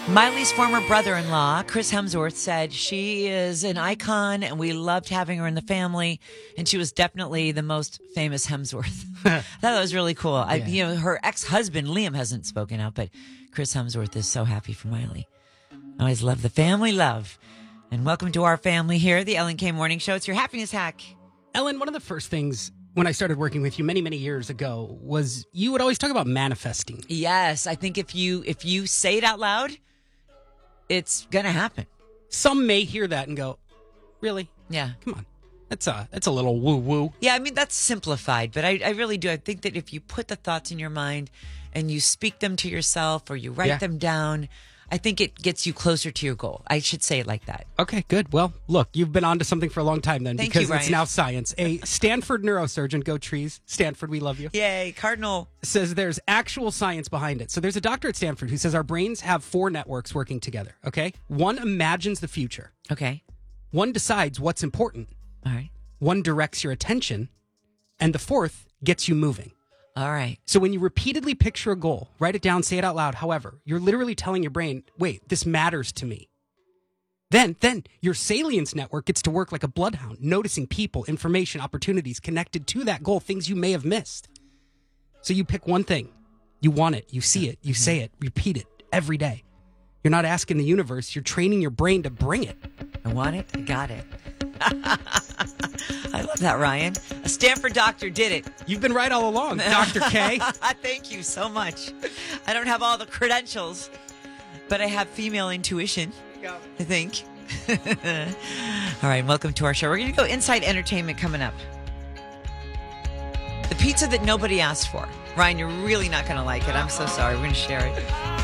Miley's former brother-in-law, Chris Hemsworth, said she is an icon and we loved having her in the family. And she was definitely the most famous Hemsworth. I thought that was really cool. Her ex-husband, Liam, hasn't spoken out, but Chris Hemsworth is so happy for Miley. I always love the family love. And welcome to our family here, the Ellen K Morning Show. It's your happiness hack. Ellen, one of the first things when I started working with you many, many years ago was you would always talk about manifesting. Yes, I think if you say it out loud, it's going to happen. Some may hear that and go, really? Yeah. Come on. That's a little woo-woo. Yeah, I mean, that's simplified, but I really do. I think that if you put the thoughts in your mind and you speak them to yourself or you write them down, I think it gets you closer to your goal. I should say it like that. Okay, good. Well, look, you've been onto something for a long time then. Thank because you, it's Ryan. now science. A Stanford neurosurgeon, go Trees. Stanford, we love you. Yay, Cardinal. Says there's actual science behind it. So there's a doctor at Stanford who says our brains have 4 networks working together, okay? One imagines the future. Okay. One decides what's important. All right. One directs your attention. And the 4th gets you moving. All right. So when you repeatedly picture a goal, write it down, say it out loud. However, you're literally telling your brain, wait, this matters to me. Then your salience network gets to work like a bloodhound, noticing people, information, opportunities connected to that goal, things you may have missed. So you pick one thing. You want it. You see it. You say it. Repeat it every day. You're not asking the universe. You're training your brain to bring it. I want it. I got it. I love that, Ryan. A Stanford doctor did it. You've been right all along, Dr. K. Thank you so much. I don't have all the credentials, but I have female intuition, I think. All right, welcome to our show. We're going to go inside entertainment coming up. The pizza that nobody asked for. Ryan, you're really not going to like it. I'm so sorry. We're going to share it.